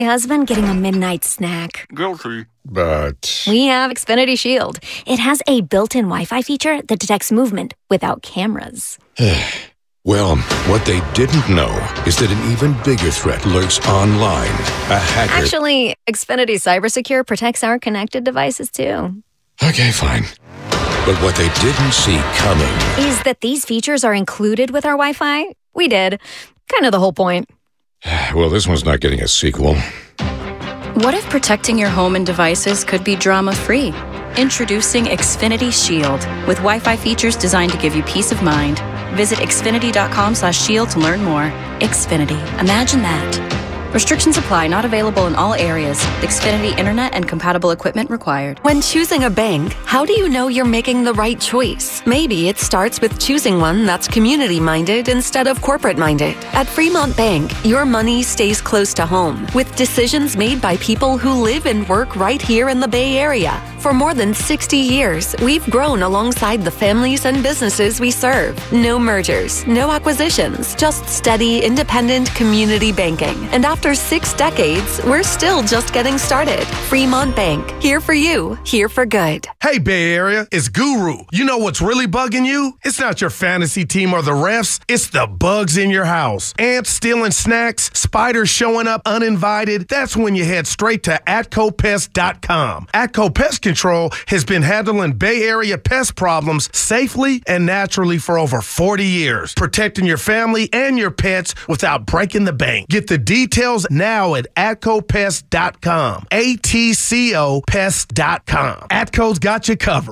husband getting a midnight snack. Guilty. But We have Xfinity Shield. It has a built-in Wi-Fi feature that detects movement without cameras. well, what they didn't know is that an even bigger threat lurks online. A hacker. Actually, Xfinity CyberSecure protects our connected devices too. Okay, fine. But what they didn't see coming Is that these features are included with our Wi-Fi? We did. Kind of the whole point. Well, this one's not getting a sequel. What if protecting your home and devices could be drama-free? Introducing Xfinity Shield with Wi-Fi features designed to give you peace of mind. Visit xfinity.com/shield to learn more. Xfinity. Imagine that. Restrictions apply. Not available in all areas. Xfinity Internet and compatible equipment required. When choosing a bank, how do you know you're making the right choice? Maybe it starts with choosing one that's community-minded instead of corporate-minded. At Fremont Bank, your money stays close to home, with decisions made by people who live and work right here in the Bay Area. For more than 60 years, we've grown alongside the families and businesses we serve. No mergers, no acquisitions, just steady, independent community banking. And after 6 decades, we're still just getting started. Fremont Bank, here for you, here for good. Hey, Bay Area, it's Guru. You know what's really bugging you? It's not your fantasy team or the refs. It's the bugs in your house. Ants stealing snacks, spiders showing up uninvited. That's when you head straight to ATCOPest.com. ATCO Pest Control has been handling Bay Area pest problems safely and naturally for over 40 years, protecting your family and your pets without breaking the bank. Get the details now at ATCOPest.com. ATCO Pest.com. ATCO's got you covered.